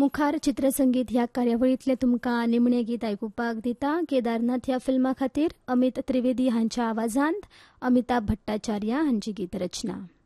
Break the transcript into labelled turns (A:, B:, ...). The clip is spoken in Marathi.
A: मुखार चित्रसंगीत ह्या कार्यावळींतले तुमकां निमणें गीत आयकुपाक दिता. केदारनाथ ह्या फिल्मा खातीर अमित त्रिवेदी हांच्या आवाजांत अमिताभ भट्टाचार्य हांची गीत रचना.